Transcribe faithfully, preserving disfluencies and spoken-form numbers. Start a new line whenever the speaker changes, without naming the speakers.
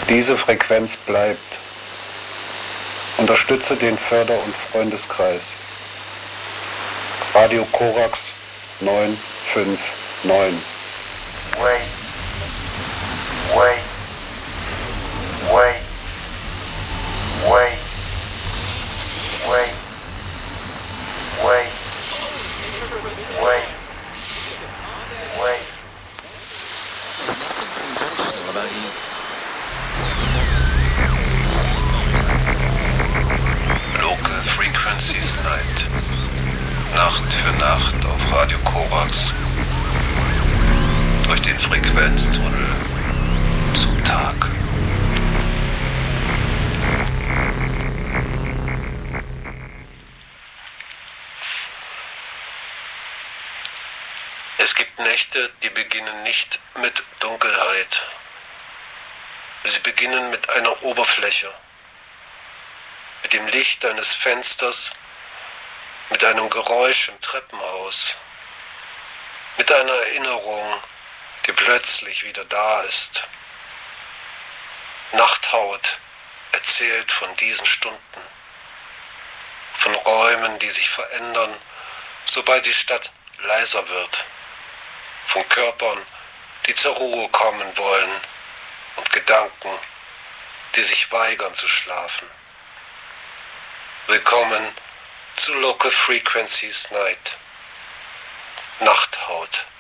Diese Frequenz bleibt. Unterstütze den Förder- und Freundeskreis. Radio Korax neun fünf neun.
Wait. Wait. Wait. Wait. Wait. Wait. Wait. Wait.
Local Frequencies Night. Nacht für Nacht auf Radio Korax. Durch den Frequenztunnel zum Tag. Es gibt Nächte, die beginnen nicht mit Dunkelheit. Sie beginnen mit einer Oberfläche, mit dem Licht eines Fensters, mit einem Geräusch im Treppenhaus, mit einer Erinnerung, die plötzlich wieder da ist. Nachthaut erzählt von diesen Stunden, von Räumen, die sich verändern, sobald die Stadt leiser wird, von Körpern, die zur Ruhe kommen wollen und Gedanken, die sich weigern zu schlafen. Willkommen zu Local Frequencies Night. Nachthaut.